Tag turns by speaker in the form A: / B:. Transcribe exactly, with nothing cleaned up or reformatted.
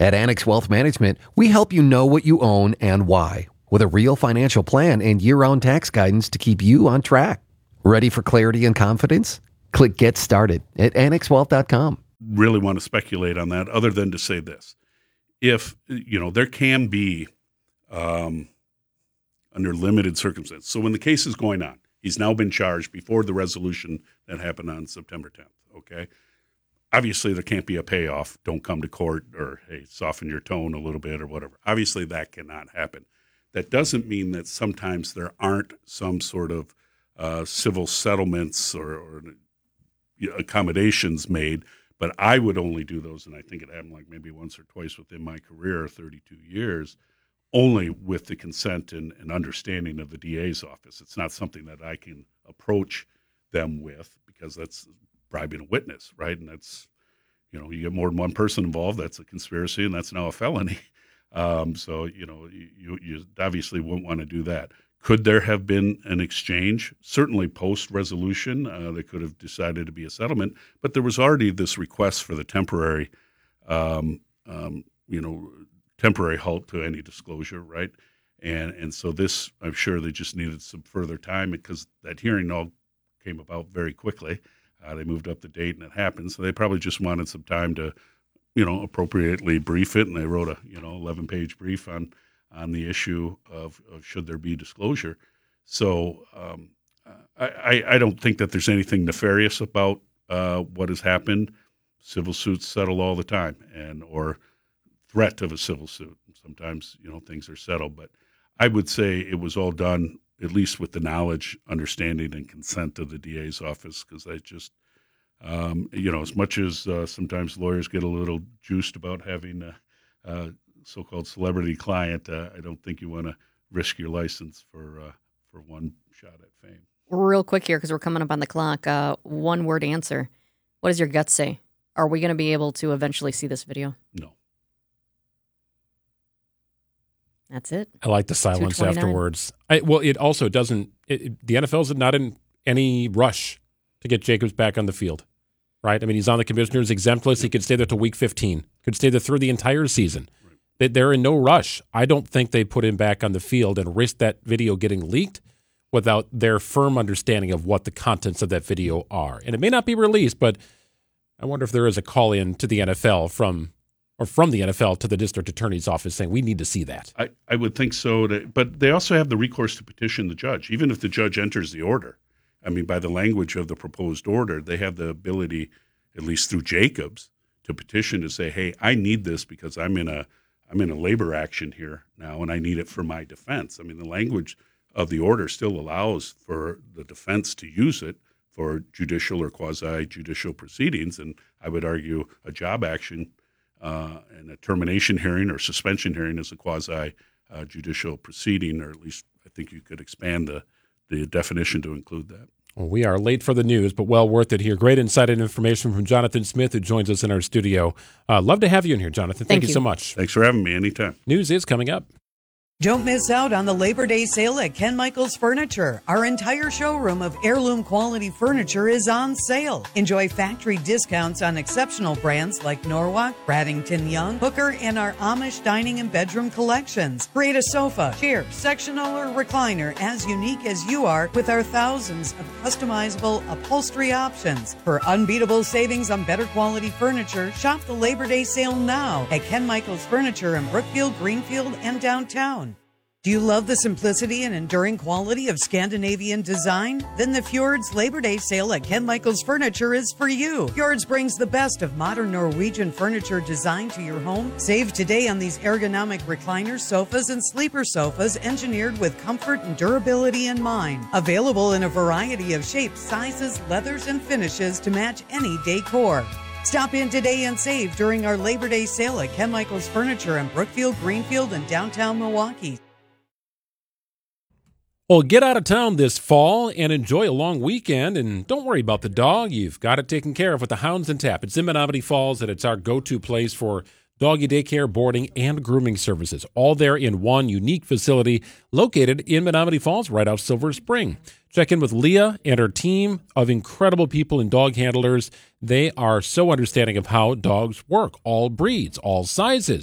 A: At Annex Wealth Management, we help you know what you own and why, with a real financial plan and year-round tax guidance to keep you on track. Ready for clarity and confidence? Click Get Started at annex wealth dot com.
B: Really want to speculate on that other than to say this. If, you know, there can be, um, under limited circumstances. So when the case is going on, he's now been charged before the resolution that happened on September tenth, okay? Obviously, there can't be a payoff. Don't come to court or, hey, soften your tone a little bit or whatever. Obviously, that cannot happen. That doesn't mean that sometimes there aren't some sort of uh, civil settlements or, or accommodations made, but I would only do those, and I think it happened like maybe once or twice within my career, thirty-two years, only with the consent and, and understanding of the D A's office. It's not something that I can approach them with because that's bribing a witness, right? And that's, you know, you get more than one person involved, that's a conspiracy, and that's now a felony. Um, so, you know, you, you obviously wouldn't want to do that. Could there have been an exchange? Certainly post-resolution, uh, they could have decided to be a settlement, but there was already this request for the temporary, um, um, you know, temporary halt to any disclosure, right? And and so this, I'm sure they just needed some further time because that hearing all came about very quickly. Uh, they moved up the date and it happened. So they probably just wanted some time to, you know, appropriately brief it. And they wrote a, you know, eleven page brief on, on the issue of, of should there be disclosure. So um, I, I don't think that there's anything nefarious about uh, what has happened. Civil suits settle all the time and, or threat of a civil suit. Sometimes, you know, things are settled, but I would say it was all done at least with the knowledge, understanding, and consent of the D A's office, because I just, um, you know, as much as uh, sometimes lawyers get a little juiced about having a, a so-called celebrity client, uh, I don't think you want to risk your license for uh, for one shot at fame.
C: Real quick here, because we're coming up on the clock, uh, one-word answer. What does your gut say? Are we going to be able to eventually see this video?
B: No.
C: That's it.
D: I like the silence afterwards. I, well, it also doesn't it, it, the N F L's not in any rush to get Jacobs back on the field, right? I mean, he's on the commissioner's exempt list. He could stay there till week fifteen, could stay there through the entire season. Right. They, they're in no rush. I don't think they put him back on the field and risk that video getting leaked without their firm understanding of what the contents of that video are. And it may not be released, but I wonder if there is a call in to the N F L from or from the N F L to the district attorney's office saying, we need to see that.
B: I, I would think so. To, but they also have the recourse to petition the judge, even if the judge enters the order. I mean, by the language of the proposed order, they have the ability, at least through Jacobs, to petition to say, hey, I need this because I'm in a I'm in a labor action here now, and I need it for my defense. I mean, the language of the order still allows for the defense to use it for judicial or quasi-judicial proceedings, and I would argue a job action Uh, and a termination hearing or suspension hearing is a quasi-judicial uh, proceeding, or at least I think you could expand the, the definition to include that.
D: Well, we are late for the news, but well worth it here. Great insight and information from Jonathan Smith, who joins us in our studio. Uh, love to have you in here, Jonathan. Thank, Thank you. you so much.
B: Thanks for having me anytime.
D: News is coming up.
E: Don't miss out on the Labor Day sale at Ken Michaels Furniture. Our entire showroom of heirloom quality furniture is on sale. Enjoy factory discounts on exceptional brands like Norwalk, Bradington Young, Hooker, and our Amish dining and bedroom collections. Create a sofa, chair, sectional, or recliner as unique as you are with our thousands of customizable upholstery options. For unbeatable savings on better quality furniture, shop the Labor Day sale now at Ken Michaels Furniture in Brookfield, Greenfield, and downtown. Do you love the simplicity and enduring quality of Scandinavian design? Then the Fjords Labor Day sale at Ken Michaels Furniture is for you. Fjords brings the best of modern Norwegian furniture design to your home. Save today on these ergonomic recliners, sofas, and sleeper sofas engineered with comfort and durability in mind. Available in a variety of shapes, sizes, leathers, and finishes to match any decor. Stop in today and save during our Labor Day sale at Ken Michaels Furniture in Brookfield, Greenfield, and downtown Milwaukee.
D: Well, get out of town this fall and enjoy a long weekend, and don't worry about the dog. You've got it taken care of with the Hounds and Tap. It's in Menominee Falls, and it's our go-to place for doggy daycare, boarding, and grooming services, all there in one unique facility located in Menominee Falls, right off Silver Spring. Check in with Leah and her team of incredible people and dog handlers. They are so understanding of how dogs work, all breeds, all sizes.